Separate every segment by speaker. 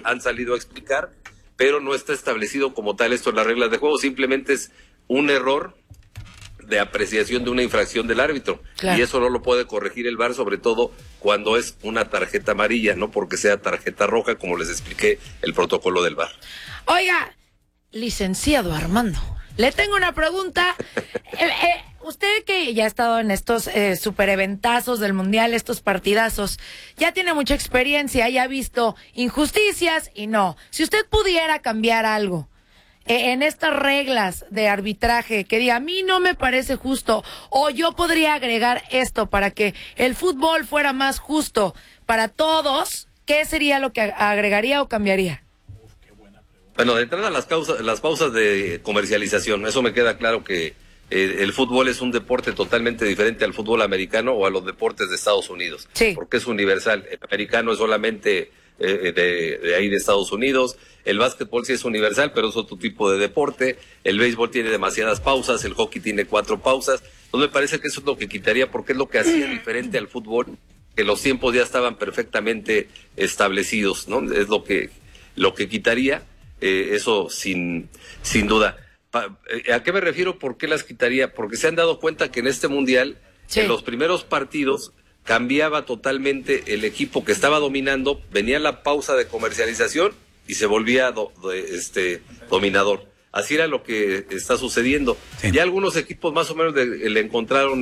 Speaker 1: han salido a explicar, pero no está establecido como tal esto en las reglas de juego, simplemente es un error de apreciación de una infracción del árbitro, claro. Y eso no lo puede corregir el VAR, sobre todo cuando es una tarjeta amarilla, no porque sea tarjeta roja, como les expliqué el protocolo del VAR.
Speaker 2: Oiga, licenciado Armando, le tengo una pregunta. Usted que ya ha estado en estos super eventazos del Mundial, estos partidazos, ya tiene mucha experiencia, ya ha visto injusticias y no. Si usted pudiera cambiar algo en estas reglas de arbitraje, que diga, a mí no me parece justo, o yo podría agregar esto para que el fútbol fuera más justo para todos, ¿qué sería lo que agregaría o cambiaría?
Speaker 1: Bueno, de entrada las pausas de comercialización, eso me queda claro que el fútbol es un deporte totalmente diferente al fútbol americano o a los deportes de Estados Unidos,
Speaker 2: sí.
Speaker 1: Porque es universal. El americano es solamente de ahí de Estados Unidos, el básquetbol sí es universal, pero es otro tipo de deporte, el béisbol tiene demasiadas pausas, el hockey tiene 4 pausas, entonces me parece que eso es lo que quitaría, porque es lo que hacía diferente al fútbol, que los tiempos ya estaban perfectamente establecidos, ¿no? Es lo que quitaría, eso sin duda. ¿A qué me refiero? ¿Por qué las quitaría? Porque se han dado cuenta que en este mundial, sí. En los primeros partidos, cambiaba totalmente el equipo que estaba dominando, venía la pausa de comercialización y se volvía dominador. Así era lo que está sucediendo. Sí. Ya algunos equipos más o menos le encontraron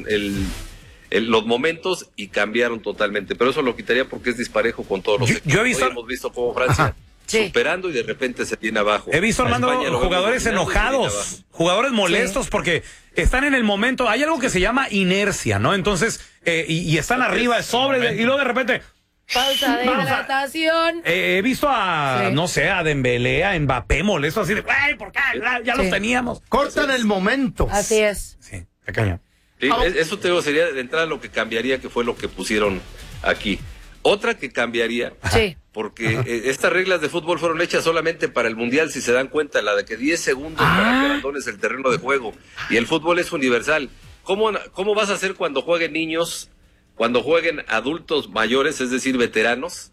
Speaker 1: los momentos y cambiaron totalmente, pero eso lo quitaría porque es disparejo con todos los equipos.
Speaker 3: Hoy
Speaker 1: hemos visto cómo Francia... Sí. Superando y de repente se viene abajo.
Speaker 3: He visto, Armando, jugadores enojados, jugadores molestos, sí. Porque están en el momento, hay algo que se llama inercia, ¿no? Entonces, y están arriba, y luego de repente...
Speaker 2: Pausa de hidratación.
Speaker 3: He visto a, sí. No sé, a Dembélé, a Mbappé molesto, así de, ¡ay, por qué! Ya sí. Los teníamos.
Speaker 4: Cortan el momento.
Speaker 2: Así es.
Speaker 3: Sí, te caño.
Speaker 1: Sí, eso te digo, sería de entrada lo que cambiaría, que fue lo que pusieron aquí. Otra que cambiaría,
Speaker 2: sí.
Speaker 1: Porque estas reglas de fútbol fueron hechas solamente para el Mundial, si se dan cuenta, la de que 10 segundos para que abandones el terreno de juego. Y el fútbol es universal. ¿Cómo vas a hacer cuando jueguen niños, cuando jueguen adultos mayores, es decir, veteranos?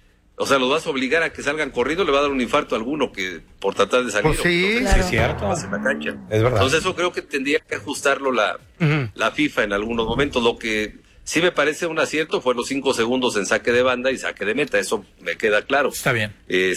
Speaker 1: O sea, los vas a obligar a que salgan corriendo, le va a dar un infarto a alguno que por tratar de salir.
Speaker 4: Pues sí,
Speaker 3: claro. Sí, es cierto.
Speaker 1: En la cancha.
Speaker 3: Es verdad.
Speaker 1: Entonces eso creo que tendría que ajustarlo la FIFA en algunos momentos. Lo que sí me parece un acierto fue los 5 segundos en saque de banda y saque de meta, eso me queda claro.
Speaker 3: Está bien.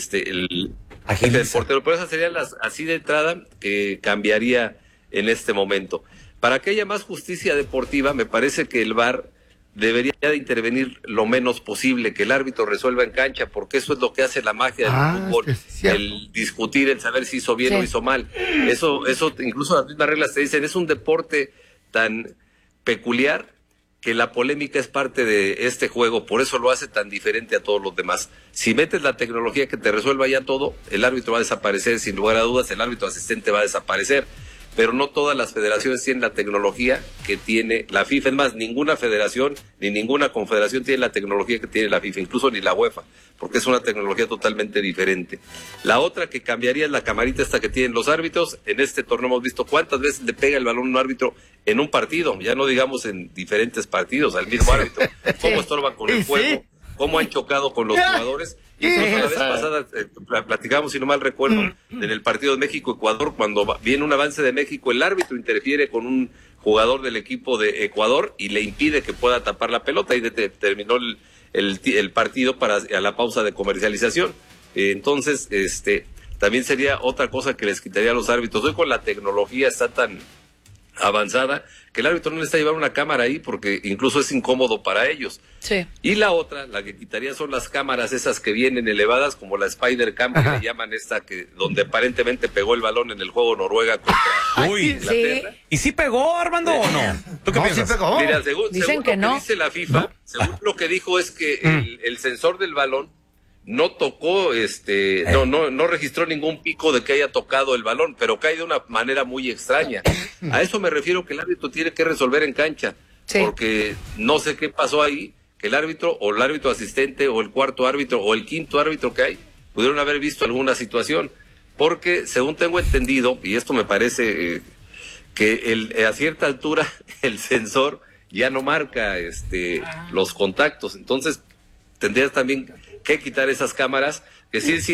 Speaker 1: El portero, pero esas serían las así de entrada que cambiaría en este momento. Para que haya más justicia deportiva, me parece que el VAR debería de intervenir lo menos posible, que el árbitro resuelva en cancha, porque eso es lo que hace la magia del fútbol, el discutir, el saber si hizo bien o hizo mal. Eso incluso las mismas reglas te dicen, es un deporte tan peculiar que la polémica es parte de este juego, por eso lo hace tan diferente a todos los demás. Si metes la tecnología que te resuelva ya todo, el árbitro va a desaparecer, sin lugar a dudas, el árbitro asistente va a desaparecer, pero no todas las federaciones tienen la tecnología que tiene la FIFA. Es más, ninguna federación ni ninguna confederación tiene la tecnología que tiene la FIFA, incluso ni la UEFA, porque es una tecnología totalmente diferente. La otra que cambiaría es la camarita esta que tienen los árbitros. En este torneo hemos visto cuántas veces le pega el balón a un árbitro en un partido, ya no digamos en diferentes partidos, al mismo árbitro. Cómo estorban con el juego, cómo han chocado con los jugadores. Incluso la vez pasada platicamos, si no mal recuerdo, en el partido de México-Ecuador, cuando viene un avance de México, el árbitro interfiere con un jugador del equipo de Ecuador y le impide que pueda tapar la pelota, y terminó el partido a la pausa de comercialización. Entonces, también sería otra cosa que les quitaría a los árbitros. Hoy con la tecnología está tan avanzada que el árbitro no necesita llevar una cámara ahí porque incluso es incómodo para ellos.
Speaker 2: Sí. Y
Speaker 1: la otra, la que quitaría, son las cámaras esas que vienen elevadas, como la Spider Cam, que le llaman donde aparentemente pegó el balón en el juego Noruega contra Inglaterra.
Speaker 2: Sí.
Speaker 3: ¿Y sí pegó, Armando, o no? ¿Tú qué piensas?
Speaker 4: Sí pegó.
Speaker 1: Mira,
Speaker 2: Dicen
Speaker 1: según
Speaker 2: que
Speaker 1: lo
Speaker 2: no.
Speaker 1: que dice la FIFA, según lo que dijo es que el sensor del balón no tocó, no registró ningún pico de que haya tocado el balón, pero cae de una manera muy extraña. A eso me refiero, que el árbitro tiene que resolver en cancha, porque no sé qué pasó ahí, que el árbitro o el árbitro asistente o el cuarto árbitro o el quinto árbitro que hay pudieron haber visto alguna situación, porque según tengo entendido, y esto me parece que a cierta altura el sensor ya no marca los contactos, entonces tendrías también que quitar esas cámaras, que sí